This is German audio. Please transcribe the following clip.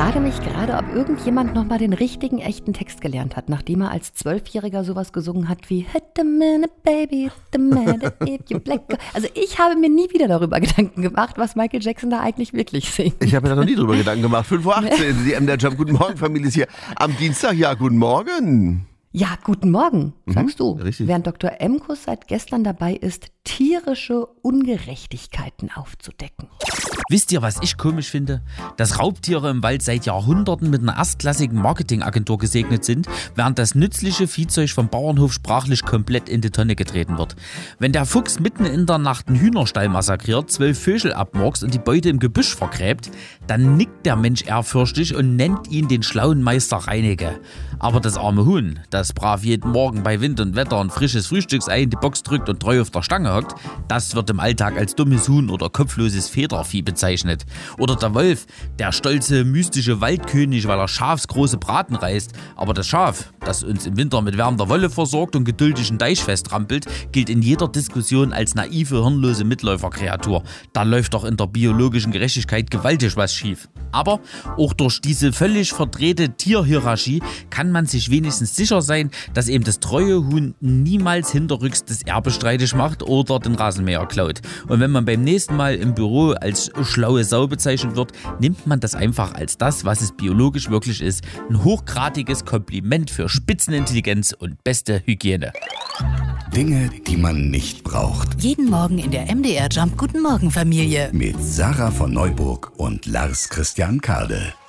frage mich gerade, ob irgendjemand noch mal den richtigen, echten Text gelernt hat, nachdem er als 12-Jähriger sowas gesungen hat wie Hit a minute, baby, hit a minute, if you black girl. Also ich habe mir nie wieder darüber Gedanken gemacht, was Michael Jackson da eigentlich wirklich singt. Ich habe mir da noch nie drüber Gedanken gemacht. 5:18 Uhr, die MDR Jump. Guten Morgen, Familie ist hier. Am Dienstag, ja, guten Morgen. Ja, guten Morgen, sagst du. Richtig. Während Dr. Emkus seit gestern dabei ist, tierische Ungerechtigkeiten aufzudecken. Wisst ihr, was ich komisch finde? Dass Raubtiere im Wald seit Jahrhunderten mit einer erstklassigen Marketingagentur gesegnet sind, während das nützliche Viehzeug vom Bauernhof sprachlich komplett in die Tonne getreten wird. Wenn der Fuchs mitten in der Nacht einen Hühnerstall massakriert, 12 Vögel abmurkst und die Beute im Gebüsch vergräbt, dann nickt der Mensch ehrfürchtig und nennt ihn den schlauen Meister Reinecke. Aber das arme Huhn, das brav jeden Morgen bei Wind und Wetter ein frisches Frühstücksei in die Box drückt und treu auf der Stange hockt, das wird im Alltag als dummes Huhn oder kopfloses Federvieh bezeichnet. Oder der Wolf, der stolze, mystische Waldkönig, weil er schafsgroße Braten reißt. Aber das Schaf, das uns im Winter mit wärmender Wolle versorgt und geduldig ein Deich festrampelt, gilt in jeder Diskussion als naive, hirnlose Mitläuferkreatur. Da läuft doch in der biologischen Gerechtigkeit gewaltig was schief. Aber auch durch diese völlig verdrehte Tierhierarchie kann man sich wenigstens sicher sein, dass eben das treue Huhn niemals hinterrücks das Erbe streitig macht oder den Rasenmäher klaut. Und wenn man beim nächsten Mal im Büro als schlaue Sau bezeichnet wird, nimmt man das einfach als das, was es biologisch wirklich ist. Ein hochgradiges Kompliment für Spitzenintelligenz und beste Hygiene. Dinge, die man nicht braucht. Jeden Morgen in der MDR Jump Guten Morgen Familie. Mit Sarah von Neuburg und Lars Christian Kade.